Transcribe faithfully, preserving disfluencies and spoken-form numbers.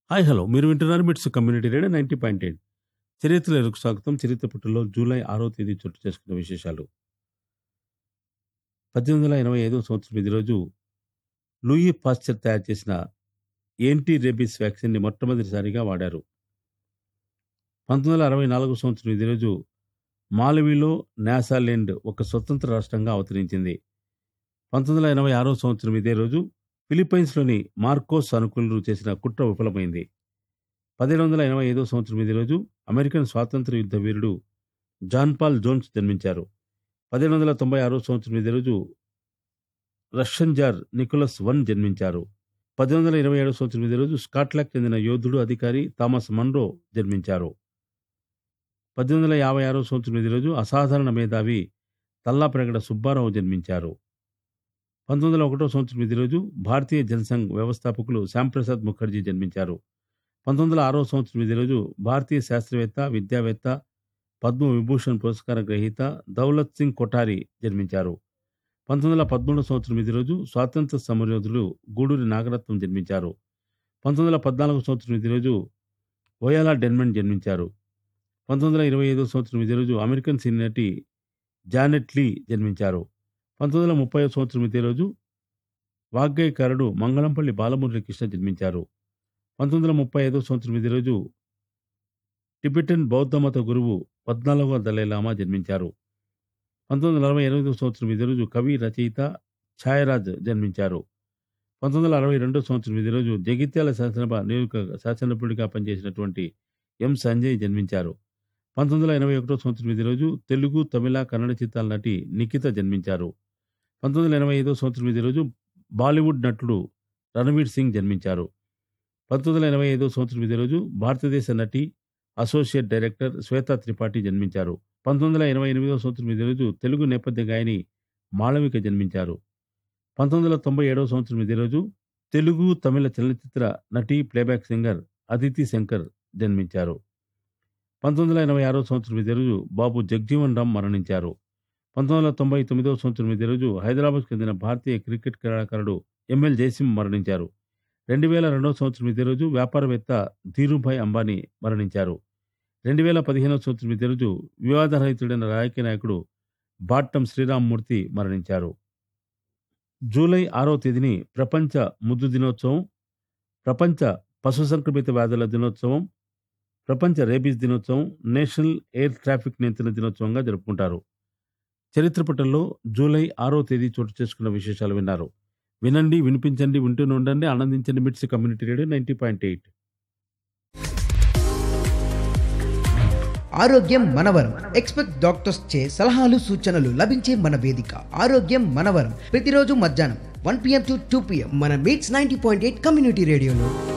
Hi hello మీరు వింటున్నారు మిట్స్ community radio ninety point eight చరిత్రలకు స్వాగతం. చరిత్ర పుటల్లో జూలై ఆరో తేదీ చోటు చేసుకున్న విశేషాలు. పద్దెనిమిది వందల ఎనభై ఐదో సంవత్సరం ఇది రోజు లూయి పాస్చర్ తయారు చేసిన యాంటీ రేబీస్ వ్యాక్సిన్ని మొట్టమొదటిసారిగా వాడారు. పంతొమ్మిది వందల అరవై నాలుగో సంవత్సరం ఇది రోజు మాలవీలో న్యాసాలాండ్ ఒక స్వతంత్ర రాష్ట్రంగా అవతరించింది. పంతొమ్మిది వందల ఎనభై ఆరో సంవత్సరం ఇదే రోజు ఫిలిప్పైన్స్లోని మార్కోస్ అనుకూలు చేసిన కుట్ర విఫలమైంది. పదిహేడు వందల ఎనభై ఐదో సంవత్సరం ఇదే రోజు అమెరికన్ స్వాతంత్ర యుద్ధ వీరుడు జాన్ పాల్ జోన్స్ జన్మించారు. పదిహేడు వందల తొంభై ఆరో సంవత్సరం ఇదే రోజు రష్యన్ జార్ నికోలస్ వన్ జన్మించారు. పద్దెనిమిది వందల ఇరవై ఏడో సంవత్సరం ఇదే రోజు స్కాట్లాండ్ చెందిన యోధుడు అధికారి థామస్ మన్రో జన్మించారు. పద్దెనిమిది వందల యాభై ఆరో సంవత్సరం ఇదే రోజు అసాధారణ మేధావి తల్లాప్రగడ సుబ్బారావు జన్మించారు. పంతొమ్మిది వందల ఒకటో సంవత్సరం ఇదే రోజు భారతీయ జనసంఘ్ వ్యవస్థాపకులు శ్యాంప్రసాద్ ముఖర్జీ జన్మించారు. పంతొమ్మిది వందల ఆరో సంవత్సరం ఇదే రోజు భారతీయ శాస్త్రవేత్త, విద్యావేత్త, పద్మ విభూషణ్ పురస్కార గ్రహీత దౌలత్ సింగ్ కొఠారి జన్మించారు. పంతొమ్మిది వందల పదమూడో సంవత్సరం ఇదే రోజు స్వాతంత్ర సమరయోధుడు గూడూరి నాగరత్నం జన్మించారు. పంతొమ్మిది వందల పద్నాలుగో సంవత్సరం ఇదే రోజు ఓయాలా డెన్మండ్ జన్మించారు. పంతొమ్మిది వందల ఇరవై ఐదో సంవత్సరం ఇదే రోజు అమెరికన్ సినీ నటి జానెట్ లీ జన్మించారు. పంతొమ్మిది వందల ముప్పై సంవత్సరం ఇదే రోజు వాగ్గేయకారుడు మంగళంపల్లి బాలమురళీకృష్ణ జన్మించారు. పంతొమ్మిది వందల ముప్పై ఐదో సంవత్సరం ఇదే రోజు టిబెటన్ బౌద్ధమత గురువు పద్నాలుగవ దలైలామా జన్మించారు. పంతొమ్మిది వందల నలభై ఎనిమిదో సంవత్సరం ఇదే రోజు కవి, రచయిత ఛాయరాజ్ జన్మించారు. పంతొమ్మిది వందల అరవై రెండో సంవత్సరం ఇదే రోజు జగిత్యాల శాసనసభ నియోజక శాసనసభ్యుడిగా పనిచేసినటువంటి ఎం సంజయ్ జన్మించారు. పంతొమ్మిది వందల ఎనభై ఒకటో సంవత్సరం ఇదే రోజు తెలుగు, తమిళ, కన్నడ చిత్రాల నటి నిఖిత జన్మించారు. పంతొమ్మిది వందల ఎనభై ఐదో సంవత్సరం ఇదే రోజు బాలీవుడ్ నటుడు రణవీర్ సింగ్ జన్మించారు. పంతొమ్మిది వందల ఎనభై ఐదో సంవత్సరం ఇదే రోజు భారతదేశ నటి, అసోసియేట్ డైరెక్టర్ శ్వేతా త్రిపాఠి జన్మించారు. పంతొమ్మిది వందల ఎనభై ఎనిమిదో సంవత్సరం ఇదే రోజు తెలుగు నేపథ్య గాయని మాళవిక జన్మించారు. పంతొమ్మిది వందల తొంభై ఏడవ సంవత్సరం ఇదే రోజు తెలుగు, తమిళ చలనచిత్ర నటి, ప్లేబ్యాక్ సింగర్ అదితి శంకర్ జన్మించారు. పంతొమ్మిది వందల ఎనభై ఆరో సంవత్సరం ఇదే రోజు బాబు జగ్జీవన్ రామ్ మరణించారు. పంతొమ్మిది వందల తొంభై తొమ్మిదవ సంవత్సరం ఇదే రోజు హైదరాబాద్కు చెందిన భారతీయ క్రికెట్ క్రీడాకారుడు ఎంఎల్ జయసింహ్ మరణించారు. రెండు వేల రెండవ సంవత్సరం ఇదే రోజు వ్యాపారవేత్త ధీరుభాయ్ అంబానీ మరణించారు. రెండు వేల పదిహేనవ సంవత్సరం ఇదే రోజు వివాదరహితుడైన రాజకీయ నాయకుడు బాట్టం శ్రీరామ్మూర్తి మరణించారు. జూలై ఆరో తేదీని ప్రపంచ ముద్దు దినోత్సవం, ప్రపంచ పశు సంక్రమిత వ్యాధుల దినోత్సవం, ప్రపంచ రేబీస్ దినోత్సవం, నేషనల్ ఎయిర్ ట్రాఫిక్ నియంత్రణ దినోత్సవంగా జరుపుకుంటారు. చరిత్ర పుటల్లో జూలై ఆరో తేదీ చోటు చేసుకున్న విశేషాలు విన్నారు. వినండి, వినిపించండి, వింటూనే ఉండండి, ఆనందించండి. మిట్స్ community radio ninety point eight. ఆరోగ్యం మనవరం. ఎక్స్పెక్ట్ డాక్టర్స్ చే సలహాలు, సూచనలు లభించే మన వేదిక ఆరోగ్యం మనవరం. ప్రతిరోజు మధ్యాహ్నం one PM to two PM మన meets ninety point eight community రేడియోలో.